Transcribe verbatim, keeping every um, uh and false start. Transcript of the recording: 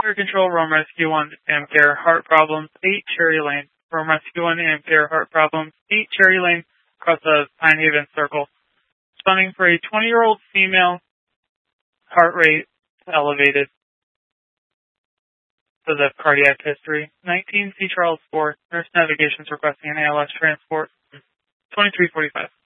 Air Control, Rome Rescue one, Amcare, heart problems, eight Cherry Lane. Rome Rescue one, Amcare, heart problems, eight Cherry Lane, across the Pine Haven Circle. Responding for a twenty-year-old female, heart rate elevated. For the cardiac history. nineteen C. Charles four, nurse navigations requesting an A L S transport. twenty-three forty-five.